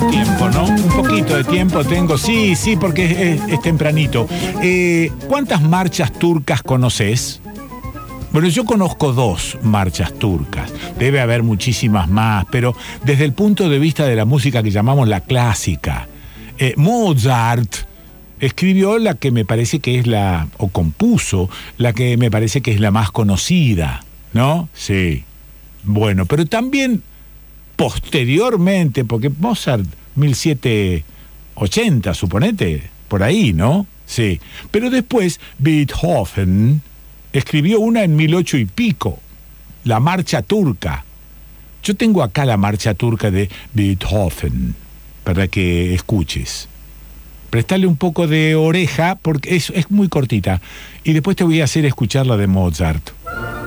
tiempo, ¿no? Un poquito de tiempo tengo. Sí, porque es tempranito. ¿Cuántas marchas turcas conoces? Bueno, yo conozco 2 marchas turcas. Debe haber muchísimas más, pero desde el punto de vista de la música que llamamos la clásica. Mozart escribió la que me parece que es o compuso la que me parece que es la más conocida, ¿no? Sí. Bueno, pero también posteriormente, porque Mozart, 1780, suponete, por ahí, ¿no? Sí. Pero después, Beethoven escribió una en 1800 y pico, la marcha turca. Yo tengo acá la marcha turca de Beethoven, para que escuches. Prestale un poco de oreja, porque es muy cortita. Y después te voy a hacer escuchar la de Mozart.